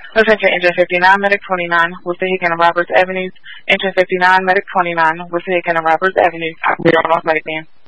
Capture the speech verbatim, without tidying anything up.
Let's enter engine fifty-nine, Medic twenty-nine, Wissahickon and Roberts Avenues. Engine fifty-nine, Medic twenty-nine, Wissahickon and Roberts Avenues. We're on off Medic Man.